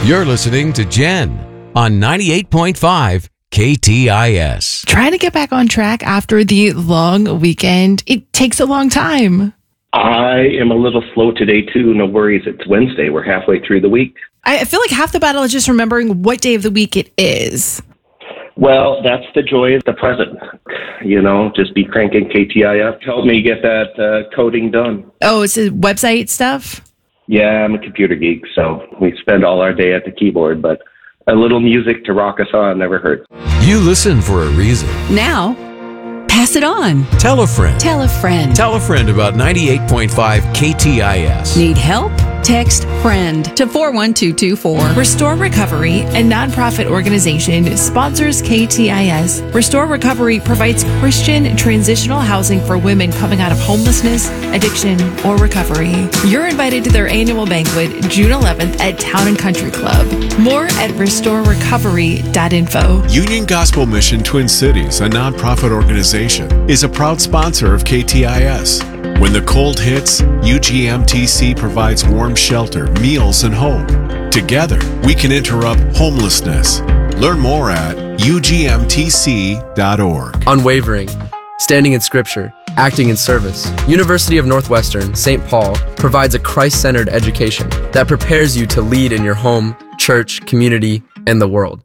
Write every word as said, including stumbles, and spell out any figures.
You're listening to Jen on ninety-eight point five K T I S. Trying to get back on track after the long weekend, it takes a long time. I am a little slow today, too. No worries. It's Wednesday. We're halfway through the week. I feel like half the battle is just remembering what day of the week it is. Well, that's the joy of the present. You know, just be cranking K T I S. Help me get that uh, coding done. Oh, it's a website stuff? Yeah, I'm a computer geek, so we spend all our day at the keyboard, but a little music to rock us on never hurts. You listen for a reason. Now, pass it on. Tell a friend. Tell a friend. Tell a friend about ninety-eight point five K T I S. Need help? Text FRIEND to four one two two four. Restore Recovery, a nonprofit organization, sponsors K T I S. Restore Recovery provides Christian transitional housing for women coming out of homelessness, addiction, or recovery. You're invited to their annual banquet June eleventh at Town and Country Club. More at restore recovery dot info. Union Gospel Mission Twin Cities, a nonprofit organization, is a proud sponsor of K T I S. When the cold hits, U G M T C provides warm shelter, meals, and hope. Together, we can interrupt homelessness. Learn more at U G M T C dot org. Unwavering, standing in Scripture, acting in service. University of Northwestern, Saint Paul provides a Christ-centered education that prepares you to lead in your home, church, community, and the world.